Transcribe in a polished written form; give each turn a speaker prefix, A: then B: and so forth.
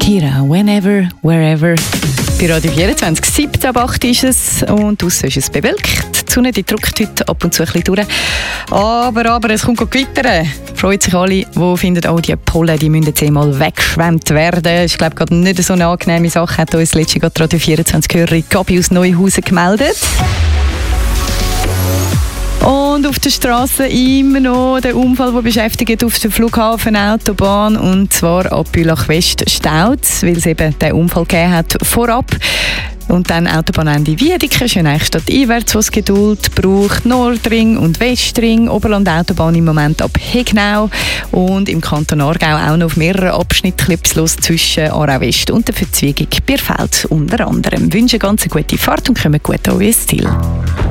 A: Shakira, Whenever, Wherever. Bei Radio 24, 7 ab 8 ist es und draussen ist es bewölkt. Die Sonne die drückt heute ab und zu ein bisschen durch. Aber es kommt gewittern. Freut sich alle, die finden, oh, die Pollen die müssen jetzt mal weggeschwemmt werden. Das ist, glaube ich, gerade nicht so eine angenehme Sache. Hat uns letztens gerade Radio 24-Hörerin Gabi aus Neuhausen gemeldet. Und auf der Straße immer noch der Unfall, der beschäftigt auf der Flughafen-Autobahn. Und zwar ab Bülach West staut, weil es eben den Unfall gegeben hat vorab. Und dann Autobahnende Wiedeke, Schöneichstadt einwärts, was Geduld braucht. Nordring und Westring, Oberland-Autobahn im Moment ab Hegnau. Und im Kanton Aargau auch noch auf mehreren Abschnitten klipslos zwischen Aarau West und der Verzwiegung Bierfeld unter anderem. Ich wünsche eine ganz gute Fahrt und kommt gut an euer Ziel.